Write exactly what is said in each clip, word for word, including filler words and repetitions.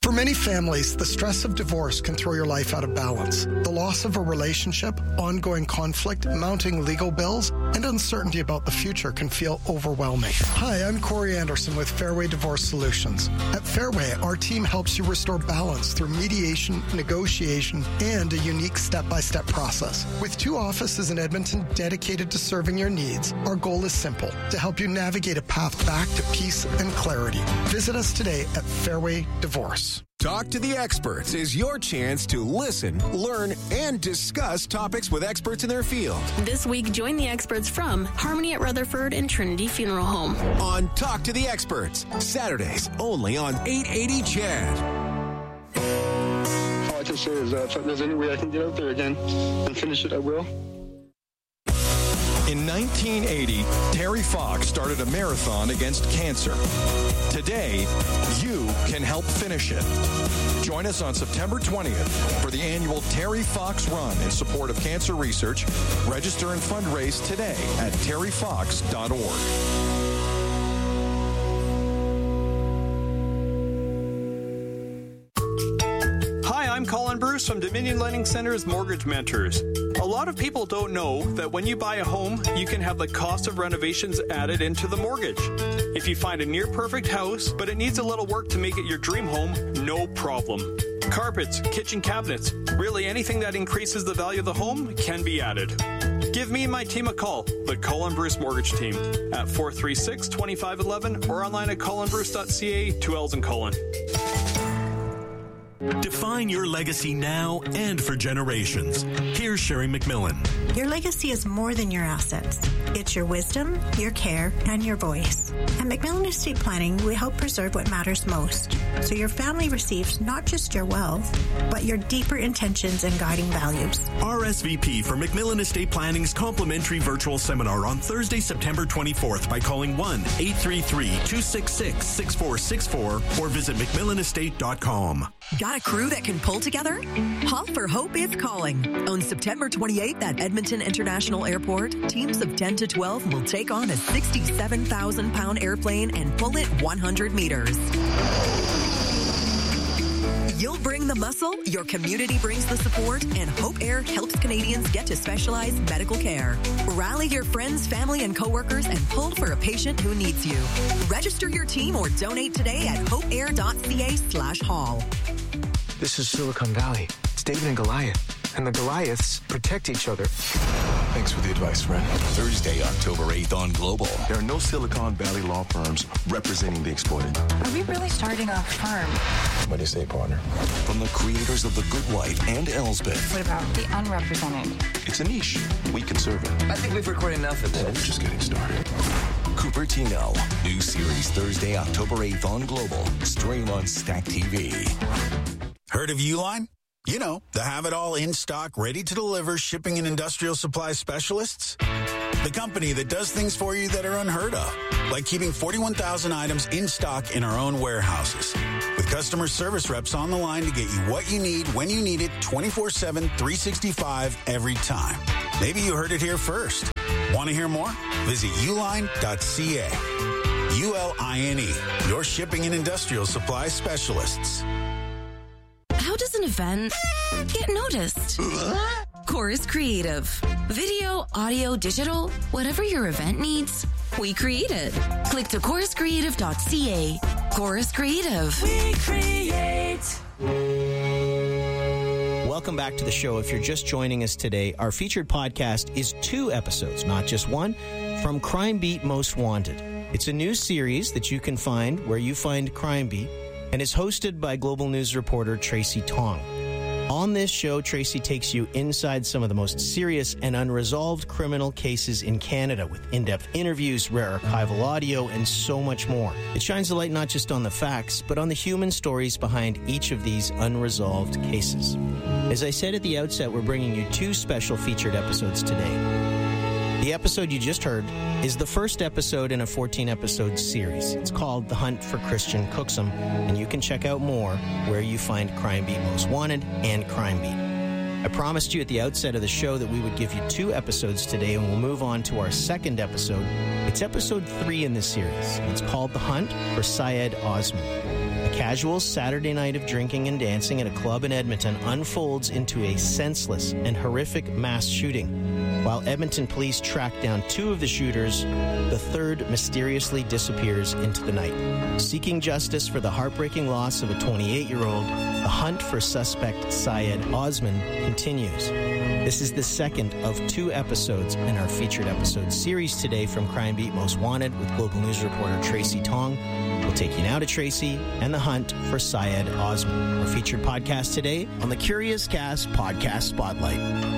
For many families, the stress of divorce can throw your life out of balance. The loss of a relationship, ongoing conflict, mounting legal bills, and uncertainty about the future can feel overwhelming. Hi, I'm Corey Anderson with Fairway Divorce Solutions. At Fairway, our team helps you restore balance through mediation, negotiation, and a unique step-by-step process. With two offices in Edmonton dedicated to serving your needs, our goal is simple, to help you navigate a path back to peace and clarity. Visit us today at Fairway Divorce. Talk to the Experts is your chance to listen, learn, and discuss topics with experts in their field. This week, join the experts from Harmony at Rutherford and Trinity Funeral Home. On Talk to the Experts, Saturdays only on eight eighty C H E D. All I can say is that if there's any way I can get out there again and finish it, I will. In nineteen eighty, Terry Fox started a marathon against cancer. Today, you can help finish it. Join us on September twentieth for the annual Terry Fox Run in support of cancer research. Register and fundraise today at terry fox dot org. I'm Colin Bruce from Dominion Lending Center's Mortgage Mentors. A lot of people don't know that when you buy a home, you can have the cost of renovations added into the mortgage. If you find a near-perfect house, but it needs a little work to make it your dream home, no problem. Carpets, kitchen cabinets, really anything that increases the value of the home can be added. Give me and my team a call, the Colin Bruce Mortgage Team, at four three six, two five one one or online at colin bruce dot c a, two L's in Colin. Define your legacy now and for generations. Here's Sherry McMillan. Your legacy is more than your assets. It's your wisdom, your care, and your voice. At McMillan Estate Planning, we help preserve what matters most, so your family receives not just your wealth, but your deeper intentions and guiding values. R S V P for McMillan Estate Planning's complimentary virtual seminar on Thursday, September twenty-fourth by calling one eight three three, two six six, six four six four or visit mcmillan estate dot com. Got a crew that can pull together? Hall for Hope is calling. On September twenty-eighth at Edmonton International Airport, teams of ten to twelve will take on a sixty-seven thousand pound airplane and pull it one hundred meters. You'll bring the muscle, your community brings the support, and Hope Air helps Canadians get to specialized medical care. Rally your friends, family, and coworkers and pull for a patient who needs you. Register your team or donate today at hope air dot c a slash hall. This is Silicon Valley. It's David and Goliath. And the Goliaths protect each other. Thanks for the advice, friend. Thursday, October eighth on Global. There are no Silicon Valley law firms representing the exploited. Are we really starting a firm? What do you say, partner? From the creators of The Good Wife and Elsbeth. What about the unrepresented? It's a niche. We can serve it. I think we've recorded enough of this. We're just getting started. Cupertino. New series Thursday, October eighth on Global. Stream on Stack T V. Heard of Uline? You know, the have-it-all in-stock, ready-to-deliver shipping and industrial supply specialists. The company that does things for you that are unheard of, like keeping forty-one thousand items in stock in our own warehouses. With customer service reps on the line to get you what you need, when you need it, twenty-four seven, three sixty-five, every time. Maybe you heard it here first. Want to hear more? Visit uline dot c a. U L I N E, your shipping and industrial supply specialists. How does an event get noticed? Chorus Creative. Video, audio, digital, whatever your event needs, we create it. Click to chorus creative dot c a. Chorus Creative. We create. Welcome back to the show. If you're just joining us today, our featured podcast is two episodes, not just one, from Crime Beat Most Wanted. It's a new series that you can find where you find Crime Beat, and is hosted by Global News reporter Tracy Tong. On this show, Tracy takes you inside some of the most serious and unresolved criminal cases in Canada with in-depth interviews, rare archival audio, and so much more. It shines a light not just on the facts, but on the human stories behind each of these unresolved cases. As I said at the outset, we're bringing you two special featured episodes today. The episode you just heard is the first episode in a fourteen-episode series. It's called The Hunt for Christian Cooksum, and you can check out more where you find Crime Beat Most Wanted and Crime Beat. I promised you at the outset of the show that we would give you two episodes today, and we'll move on to our second episode. It's episode three in this series. It's called The Hunt for Syed Osman, a casual Saturday night of drinking and dancing at a club in Edmonton unfolds into a senseless and horrific mass shooting. While Edmonton police track down two of the shooters, the third mysteriously disappears into the night. Seeking justice for the heartbreaking loss of a twenty-eight-year-old, the hunt for suspect Syed Osman continues. This is the second of two episodes in our featured episode series today from Crime Beat Most Wanted with Global News reporter Tracy Tong. We'll take you now to Tracy and the hunt for Syed Osman. Our featured podcast today on the Curious Cast Podcast Spotlight.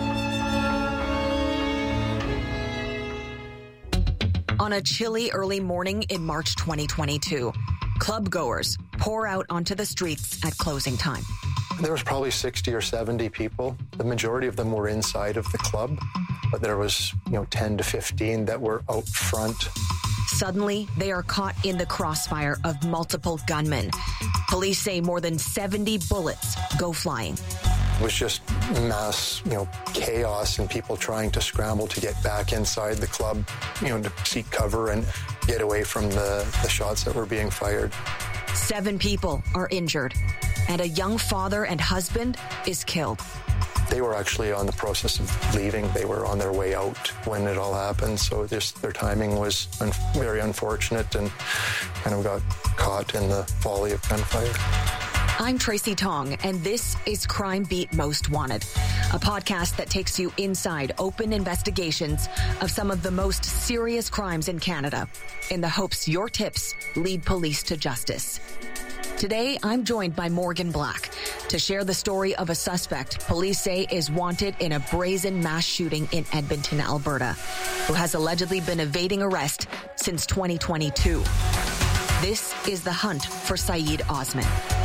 On a chilly early morning in March twenty twenty-two, club goers pour out onto the streets at closing time. There was probably sixty or seventy people. The majority of them were inside of the club, but there was, you know, ten to fifteen that were out front. Suddenly, they are caught in the crossfire of multiple gunmen. Police say more than seventy bullets go flying. It was just mass, you know, chaos and people trying to scramble to get back inside the club, you know, to seek cover and get away from the, the shots that were being fired. Seven people are injured, and a young father and husband is killed. They were actually on the process of leaving. They were on their way out when it all happened, so just their timing was un- very unfortunate and kind of got caught in the volley of gunfire. I'm Tracy Tong, and this is Crime Beat Most Wanted, a podcast that takes you inside open investigations of some of the most serious crimes in Canada in the hopes your tips lead police to justice. Today, I'm joined by Morgan Black to share the story of a suspect police say is wanted in a brazen mass shooting in Edmonton, Alberta, who has allegedly been evading arrest since twenty twenty-two. This is the hunt for Syed Osman.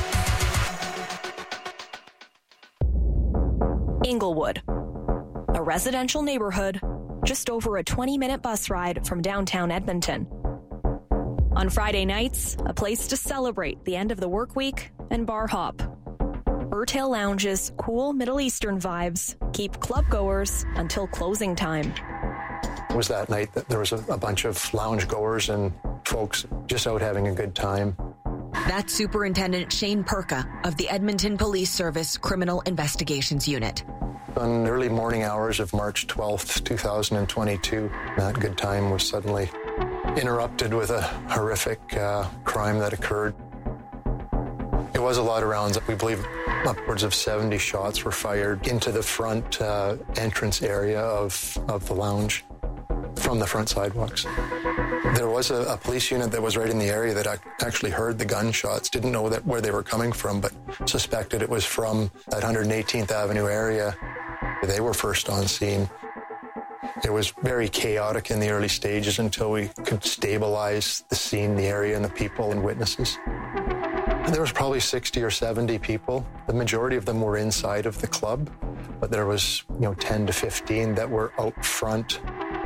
Inglewood, a residential neighborhood just over a twenty-minute bus ride from downtown Edmonton. On Friday nights, a place to celebrate the end of the work week and bar hop. Urtail Lounge's cool Middle Eastern vibes keep club goers until closing time. It was that night that there was a, a bunch of lounge goers and folks just out having a good time. That's Superintendent Shane Perka of the Edmonton Police Service Criminal Investigations Unit. On early morning hours of March twelfth, twenty twenty-two, that good time was suddenly interrupted with a horrific uh, crime that occurred. It was a lot of rounds. We believe upwards of seventy shots were fired into the front uh, entrance area of, of the lounge from the front sidewalks. There was a, a police unit that was right in the area that actually heard the gunshots, didn't know that where they were coming from, but suspected it was from that one hundred eighteenth Avenue area. They were first on scene. It was very chaotic in the early stages until we could stabilize the scene, the area, and the people and witnesses. There was probably sixty or seventy people. The majority of them were inside of the club, but there was, you know, ten to fifteen that were out front.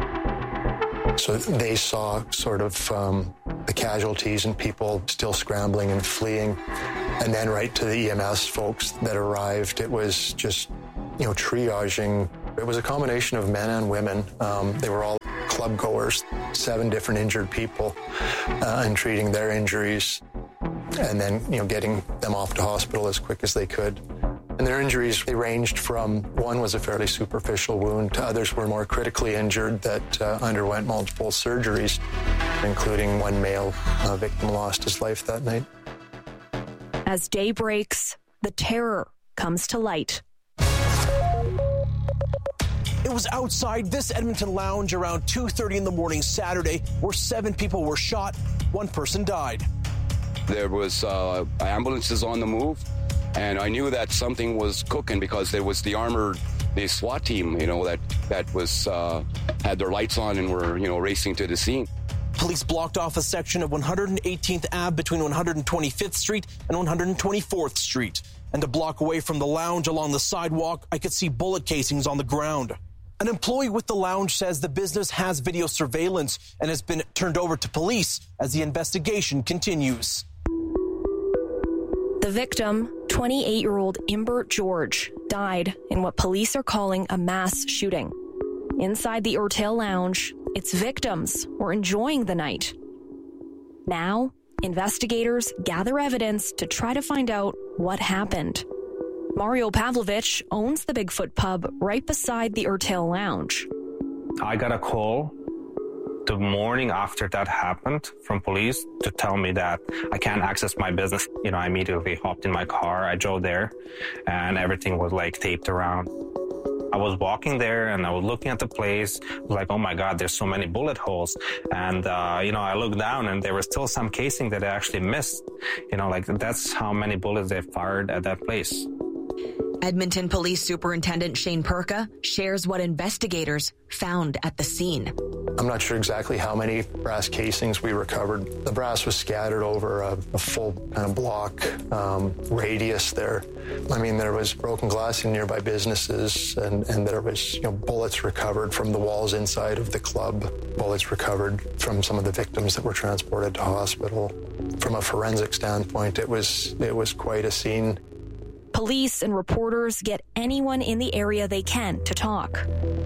So they saw sort of um, the casualties and people still scrambling and fleeing. And then right to the E M S folks that arrived, it was just, you know, triaging. It was a combination of men and women. Um, they were all club goers, seven different injured people, uh, and treating their injuries. And then, you know, getting them off to hospital as quick as they could. And their injuries, they ranged from, one was a fairly superficial wound, to others were more critically injured that uh, underwent multiple surgeries, including one male uh, victim lost his life that night. As day breaks, the terror comes to light. It was outside this Edmonton lounge around two thirty in the morning Saturday, where seven people were shot, one person died. There was uh, ambulances on the move, and I knew that something was cooking because there was the armored, the SWAT team, you know, that that was uh, had their lights on and were, you know, racing to the scene. Police blocked off a section of one hundred eighteenth Avenue between one hundred twenty-fifth Street and one hundred twenty-fourth Street. And a block away from the lounge along the sidewalk, I could see bullet casings on the ground. An employee with the lounge says the business has video surveillance and has been turned over to police as the investigation continues. The victim, twenty-eight-year-old Imbert George, died in what police are calling a mass shooting. Inside the Urtail Lounge, its victims were enjoying the night. Now, investigators gather evidence to try to find out what happened. Mario Pavlovich owns the Bigfoot pub right beside the Urtail Lounge. I got a call the morning after that happened from police to tell me that I can't access my business. You know, I immediately hopped in my car. I drove there and everything was like taped around. I was walking there and I was looking at the place. I was like, oh my God, there's so many bullet holes. And, uh, you know, I looked down and there was still some casing that I actually missed. You know, like that's how many bullets they fired at that place. Edmonton Police Superintendent Shane Perka shares what investigators found at the scene. I'm not sure exactly how many brass casings we recovered. The brass was scattered over a, a full kind of block um, radius there. I mean, there was broken glass in nearby businesses, and, and there was, you know, bullets recovered from the walls inside of the club, bullets recovered from some of the victims that were transported to hospital. From a forensic standpoint, it was it was quite a scene. Police and reporters get anyone in the area they can to talk.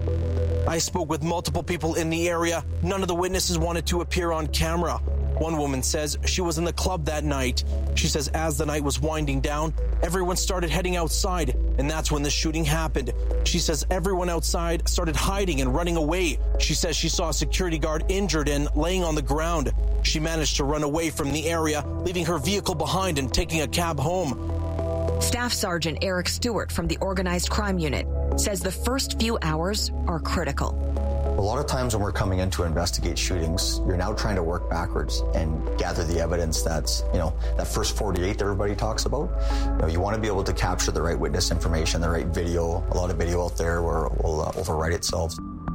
I spoke with multiple people in the area. None of the witnesses wanted to appear on camera. One woman says she was in the club that night. She says as the night was winding down, everyone started heading outside, and that's when the shooting happened. She says everyone outside started hiding and running away. She says she saw a security guard injured and laying on the ground. She managed to run away from the area, leaving her vehicle behind and taking a cab home. Staff Sergeant Eric Stewart from the Organized Crime Unit says the first few hours are critical. A lot of times when we're coming in to investigate shootings, you're now trying to work backwards and gather the evidence that's, you know, that first forty-eight that everybody talks about. You know, you want to be able to capture the right witness information, the right video. A lot of video out there will, will uh, overwrite itself.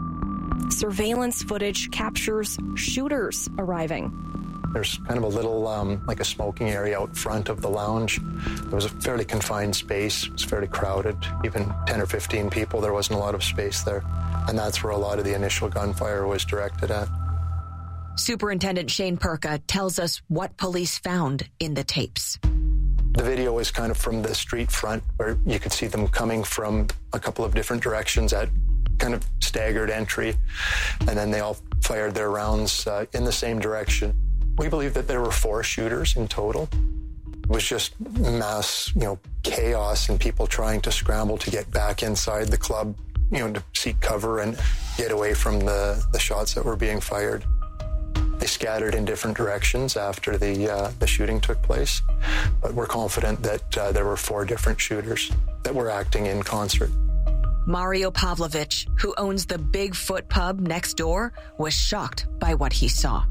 Surveillance footage captures shooters arriving. There's kind of a little, um, like a smoking area out front of the lounge. It was a fairly confined space. It was fairly crowded. Even ten or fifteen people, there wasn't a lot of space there. And that's where a lot of the initial gunfire was directed at. Superintendent Shane Perka tells us what police found in the tapes. The video was kind of from the street front where you could see them coming from a couple of different directions at kind of staggered entry. And then they all fired their rounds uh, in the same direction. We believe that there were four shooters in total. It was just mass, you know, chaos and people trying to scramble to get back inside the club, you know, to seek cover and get away from the, the shots that were being fired. They scattered in different directions after the uh, the shooting took place, but we're confident that uh, there were four different shooters that were acting in concert. Mario Pavlovich, who owns the Bigfoot pub next door, was shocked by what he saw.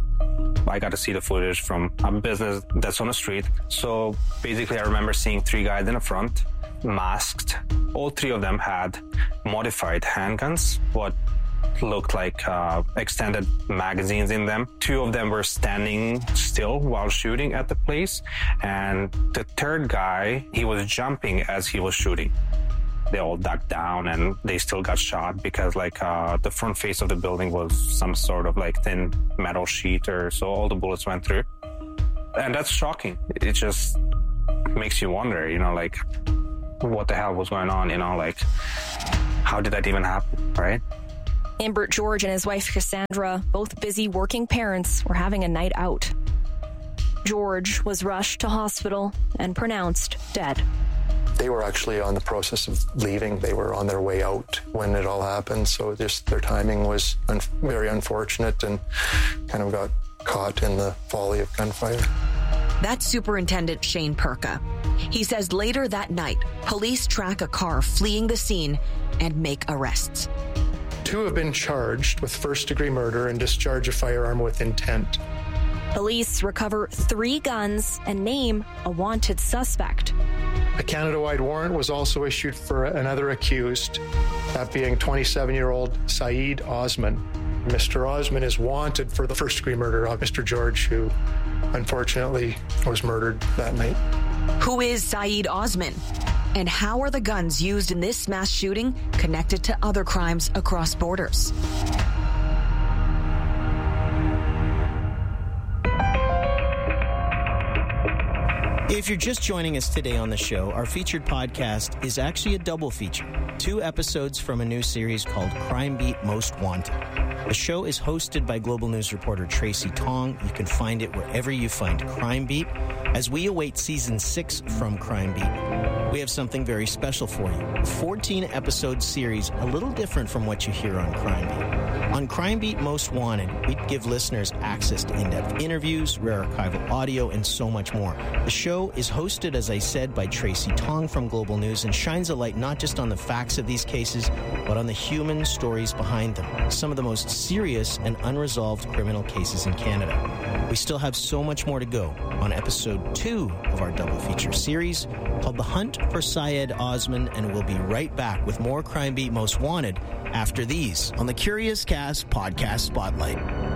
I got to see the footage from a business that's on the street. So basically, I remember seeing three guys in the front, masked. All three of them had modified handguns, what looked like uh, extended magazines in them. Two of them were standing still while shooting at the place. And the third guy, he was jumping as he was shooting. They all ducked down and they still got shot because like uh, the front face of the building was some sort of like thin metal sheet or so all the bullets went through. And that's shocking. It just makes you wonder, you know, like what the hell was going on, you know, like how did that even happen, right? Imbert George and his wife Cassandra, both busy working parents, were having a night out. George was rushed to hospital and pronounced dead. They were actually on the process of leaving. They were on their way out when it all happened. So just their timing was un- very unfortunate and kind of got caught in the volley of gunfire. That's Superintendent Shane Perka. He says later that night, police track a car fleeing the scene and make arrests. Two have been charged with first-degree murder and discharge a firearm with intent. Police recover three guns and name a wanted suspect. A Canada-wide warrant was also issued for another accused, that being twenty-seven-year-old Saeed Osman. Mister Osman is wanted for the first-degree murder of Mister George, who unfortunately was murdered that night. Who is Saeed Osman? And how are the guns used in this mass shooting connected to other crimes across borders? If you're just joining us today on the show, our featured podcast is actually a double feature. Two episodes from a new series called Crime Beat Most Wanted. The show is hosted by Global News reporter Tracy Tong. You can find it wherever you find Crime Beat. As we await season six from Crime Beat, we have something very special for you. A fourteen-episode series, a little different from what you hear on Crime Beat. On Crime Beat Most Wanted, we give listeners access to in-depth interviews, rare archival audio, and so much more. The show is hosted, as I said, by Tracy Tong from Global News and shines a light not just on the facts of these cases, but on the human stories behind them. Some of the most serious and unresolved criminal cases in Canada. We still have so much more to go on episode two of our double feature series called The Hunt for Syed Osman, and we'll be right back with more Crime Beat Most Wanted after these on the Curious Cast Podcast Spotlight.